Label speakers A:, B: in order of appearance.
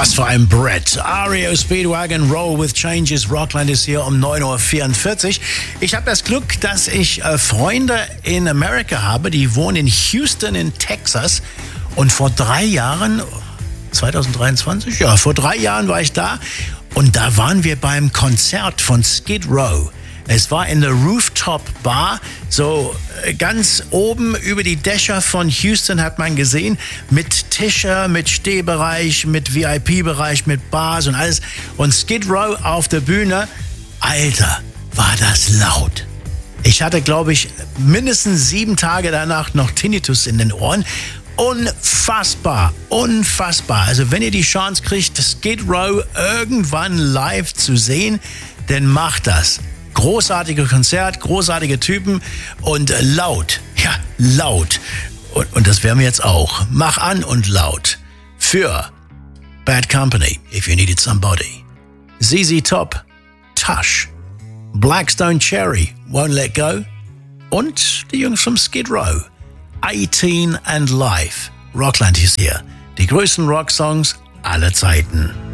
A: Was für ein Brett. REO Speedwagon Roll with Changes. Rockland ist hier um 9.44 Uhr. Ich habe das Glück, dass ich Freunde in Amerika habe, die wohnen in Houston in Texas. Und vor 3 Jahren, 2023? Ja, vor 3 Jahren war ich da. Und da waren wir beim Konzert von Skid Row. Es war in der Rooftop Bar, so ganz oben über die Dächer von Houston hat man gesehen, mit Tische, mit Stehbereich, mit VIP-Bereich, mit Bars und alles. Und Skid Row auf der Bühne, Alter, war das laut. Ich hatte, glaube ich, mindestens 7 Tage danach noch Tinnitus in den Ohren. Unfassbar, unfassbar. Also wenn ihr die Chance kriegt, Skid Row irgendwann live zu sehen, dann macht das. Großartiges Konzert, großartige Typen und laut. Ja, laut. Und das werden wir jetzt auch. Mach an und laut. Für Bad Company, If You Needed Somebody. ZZ Top, Tush. Blackstone Cherry, Won't Let Go. Und die Jungs vom Skid Row. 18 and Life. Rockland ist hier. Die größten Rocksongs aller Zeiten.